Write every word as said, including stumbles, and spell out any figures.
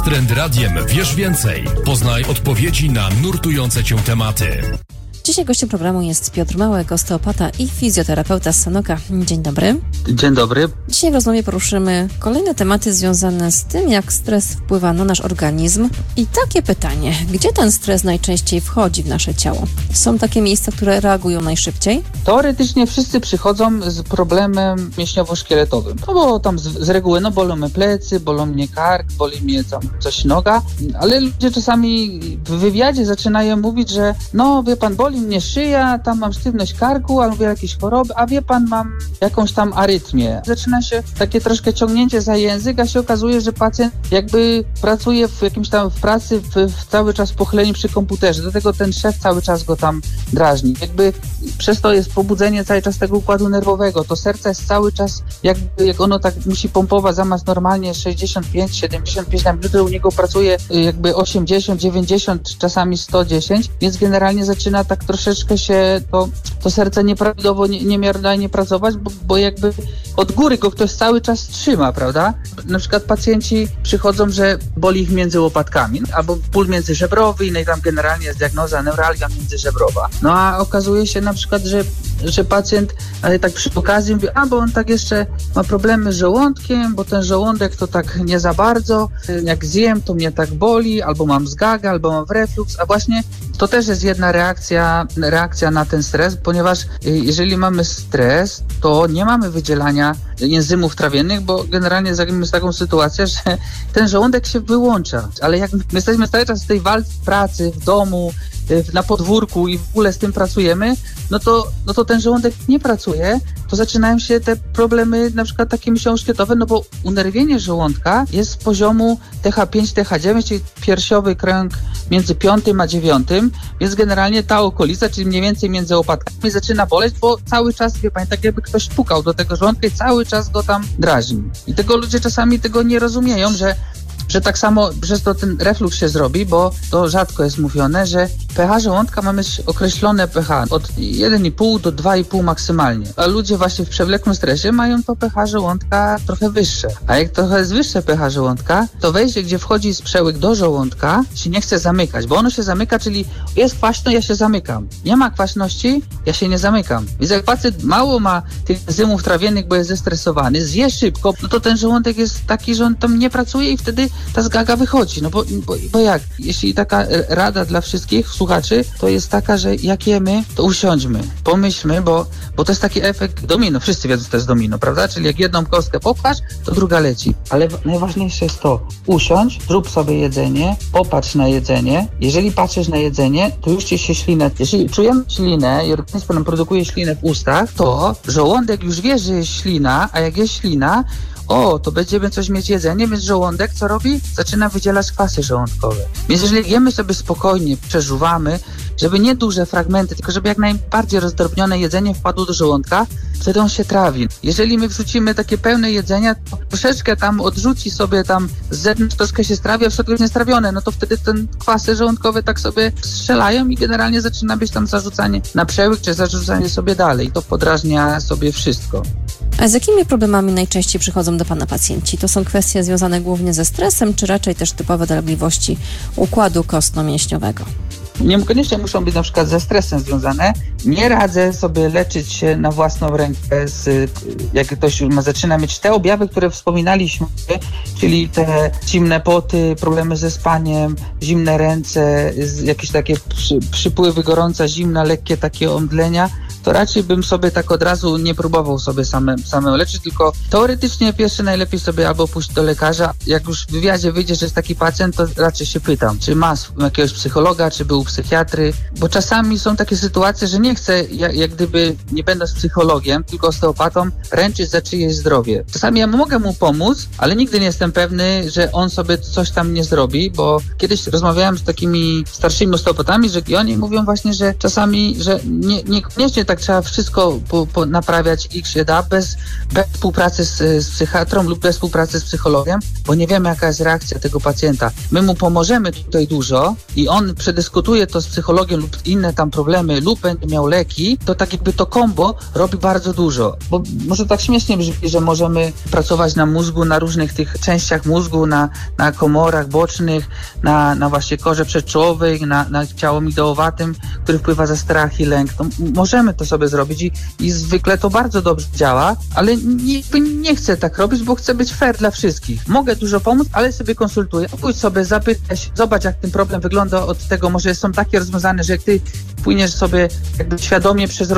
Z Trend Radiem wiesz więcej. Poznaj odpowiedzi na nurtujące cię tematy. Dzisiaj gościem programu jest Piotr Małek, osteopata i fizjoterapeuta z Sanoka. Dzień dobry. Dzień dobry. Dzisiaj w rozmowie poruszymy kolejne tematy związane z tym, jak stres wpływa na nasz organizm. I takie pytanie, gdzie ten stres najczęściej wchodzi w nasze ciało? Są takie miejsca, które reagują najszybciej? Teoretycznie wszyscy przychodzą z problemem mięśniowo-szkieletowym. No bo tam z, z reguły, no bolą mnie plecy, bolą mnie kark, boli mnie tam coś noga, ale ludzie czasami w wywiadzie zaczynają mówić, że no wie pan, boli mnie szyja, tam mam sztywność karku, albo jakieś choroby, a wie pan, mam jakąś tam arytmię. Zaczyna się takie troszkę ciągnięcie za język, a się okazuje, że pacjent jakby pracuje w jakimś tam w pracy w, w cały czas pochyleni przy komputerze. Do tego ten szef cały czas go tam drażni. Jakby przez to jest pobudzenie cały czas tego układu nerwowego. To serce jest cały czas, jakby jak ono tak musi pompować zamiast normalnie sześćdziesiąt pięć siedemdziesiąt pięć na minutę, u niego pracuje jakby osiemdziesiąt czasami czasami sto dziesięć, więc generalnie zaczyna tak troszeczkę się to, to serce nieprawidłowo, nie, niemiarnie pracować, bo, bo jakby od góry go ktoś cały czas trzyma, prawda? Na przykład pacjenci przychodzą, że boli ich między łopatkami, albo ból międzyżebrowy, no i tam generalnie jest diagnoza neuralgia międzyżebrowa. No a okazuje się na przykład, że, że pacjent, ale tak przy okazji mówi, a bo on tak jeszcze ma problemy z żołądkiem, bo ten żołądek to tak nie za bardzo, jak zjem, to mnie tak boli, albo mam zgagę, albo mam refluks, a właśnie to też jest jedna reakcja, reakcja na ten stres, ponieważ jeżeli mamy stres, to nie mamy wydzielania enzymów trawiennych, bo generalnie jest taką sytuację, że ten żołądek się wyłącza, ale jak my jesteśmy cały czas w tej walce pracy, w domu, na podwórku i w ogóle z tym pracujemy, no to, no to ten żołądek nie pracuje, to zaczynają się te problemy na przykład takie mięśniowo-szkieletowe, no bo unerwienie żołądka jest z poziomu T H pięć, T H dziewięć, czyli piersiowy kręg między piątym a dziewiątym, więc generalnie ta okolica, czyli mniej więcej między łopatkami zaczyna boleć, bo cały czas, wie pani, tak jakby ktoś pukał do tego żołądka i cały czas go tam drażni. I tego ludzie czasami tego nie rozumieją, że że tak samo przez to ten refluks się zrobi, bo to rzadko jest mówione, że pH żołądka mamy określone pH od jeden i pół do dwa i pół maksymalnie. A ludzie właśnie w przewlekłym stresie mają to pH żołądka trochę wyższe. A jak trochę jest wyższe pH żołądka, to wejście, gdzie wchodzi z przełyk do żołądka, się nie chce zamykać, bo ono się zamyka, czyli jest kwaśno, ja się zamykam. Nie ma kwaśności, ja się nie zamykam. Więc jak pacjent mało ma tych enzymów trawiennych, bo jest zestresowany, zje szybko, no to ten żołądek jest taki, że on tam nie pracuje i wtedy ta zgaga wychodzi. No bo, bo, bo jak? Jeśli taka rada dla wszystkich słuchaczy, to jest taka, że jak jemy, to usiądźmy, pomyślmy, bo, bo to jest taki efekt domino. Wszyscy wiedzą, że to jest domino, prawda? Czyli jak jedną kostkę popchasz, to druga leci. Ale najważniejsze jest to, usiądź, zrób sobie jedzenie, popatrz na jedzenie. Jeżeli patrzysz na jedzenie, to już ci się ślinę. Jeśli czujemy ślinę i organizm nam produkuje ślinę w ustach, to żołądek już wie, że jest ślina, a jak jest ślina, o, to będziemy coś mieć jedzenie, więc żołądek co robi? Zaczyna wydzielać kwasy żołądkowe. Więc jeżeli jemy sobie spokojnie, przeżuwamy, żeby nie duże fragmenty, tylko żeby jak najbardziej rozdrobnione jedzenie wpadło do żołądka, wtedy on się trawi. Jeżeli my wrzucimy takie pełne jedzenia, to troszeczkę tam odrzuci sobie tam z zewnątrz, troszkę się strawi, a w środku jest niestrawione, no to wtedy ten kwasy żołądkowe tak sobie strzelają i generalnie zaczyna być tam zarzucanie na przełyk, czy zarzucanie sobie dalej. To podrażnia sobie wszystko. A z jakimi problemami najczęściej przychodzą do Pana pacjenci? To są kwestie związane głównie ze stresem, czy raczej też typowe dolegliwości układu kostno-mięśniowego? Niekoniecznie muszą być na przykład ze stresem związane. Nie radzę sobie leczyć się na własną rękę, z, jak ktoś ma, zaczyna mieć te objawy, które wspominaliśmy, czyli te zimne poty, problemy ze spaniem, zimne ręce, jakieś takie przy, przypływy gorąca, zimna, lekkie takie omdlenia. To raczej bym sobie tak od razu nie próbował sobie samemu same leczyć, tylko teoretycznie pierwszy najlepiej sobie albo pójść do lekarza. Jak już w wywiadzie wyjdzie, że jest taki pacjent, to raczej się pytam, czy ma jakiegoś psychologa, czy był psychiatry, bo czasami są takie sytuacje, że nie chcę, jak, jak gdyby nie będąc psychologiem, tylko osteopatą, ręczyć za czyjeś zdrowie. Czasami ja mogę mu pomóc, ale nigdy nie jestem pewny, że on sobie coś tam nie zrobi, bo kiedyś rozmawiałem z takimi starszymi osteopatami, że i oni mówią właśnie, że czasami, że nie, niekoniecznie tak trzeba wszystko po, po naprawiać jak się da, bez, bez współpracy z, z psychiatrą lub bez współpracy z psychologiem, bo nie wiemy, jaka jest reakcja tego pacjenta. My mu pomożemy tutaj dużo i on przedyskutuje skonsultuje to z psychologiem lub inne tam problemy, lub będzie miał leki, to tak jakby to kombo robi bardzo dużo. Bo może tak śmiesznie brzmi, że możemy pracować na mózgu, na różnych tych częściach mózgu, na, na komorach bocznych, na, na właśnie korze przedczołowej, na, na ciało midołowatym, który wpływa za strach i lęk. To możemy to sobie zrobić i, i zwykle to bardzo dobrze działa, ale nie, nie chcę tak robić, bo chcę być fair dla wszystkich. Mogę dużo pomóc, ale sobie konsultuję. Pójdź sobie, zapytaj się, zobacz jak ten problem wygląda od tego, może są takie rozwiązane, że jak ty płyniesz sobie jakby świadomie przez